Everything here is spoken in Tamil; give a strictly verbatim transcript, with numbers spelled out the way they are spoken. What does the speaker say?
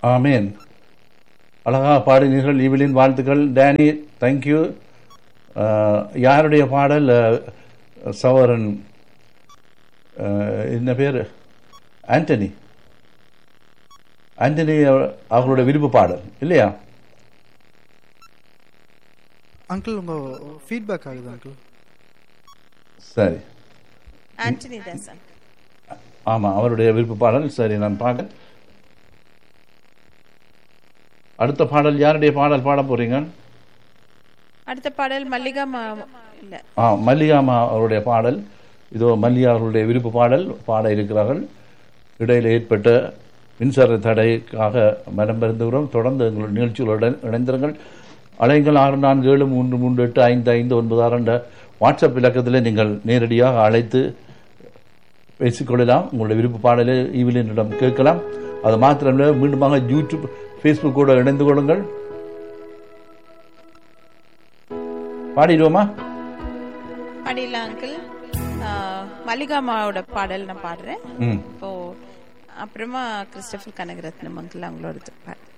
ஆமேன். அழகா பாடினீர்கள். ஈவிலின் வாழ்த்துக்கள். Danny thank you. யாருடைய பாடல்? சவரன் என்ன பேர்? ஆண்டனி. ஆண்டனி அவர்களுடைய விருப்ப பாடல் இல்லையா அங்கிள்? உங்க ஃபீட்பேக் ஆகுது அங்கிள். சரி, ஆண்டனி தாசன். ஆமா, அவருடைய விருப்ப பாடல். சரி, நான் பாட அடுத்த பாடல் யாருடைய பாடல் பாட போறீங்க? அடுத்த பாடல் மல்லிகாமா இல்ல ஆ மல்லிகாமா அவருடைய பாடல். இதோ மல்லிகா அவர்களுடைய விருப்ப பாடல் பாட இருக்கிறார்கள். இடையில் ஏற்பட்ட மின்சார தடைக்காக மனம் பெருந்துகிறோம். தொடர்ந்து எங்கள் நிகழ்ச்சிகளுடன் இணைந்திருங்கள். அலைங்கள் ஆறு நான்கு ஏழு மூன்று மூன்று எட்டு ஐந்து ஐந்து ஒன்பது ஆறு என்ற வாட்ஸ்அப் இலக்கத்தில் நீங்கள் நேரடியாக அழைத்து பேசிக்கொள்ளலாம். உங்களுடைய விருப்ப பாடலை ஈவிலினிடம் கேட்கலாம். அது மாத்திரமில்லை, மீண்டுமாக யூடியூப் ஃபேஸ்புக்கோடு இணைந்து கொள்ளுங்கள். பாடிடுவோமா? பாடிடலாம் அங்கிள். மல்லிகாமாவோட பாடல் நான் பாடுறேன் இப்போ. அப்புறமா கிறிஸ்டபர் கனகரத்னம் அங்கிள் அவங்களோட பாடு.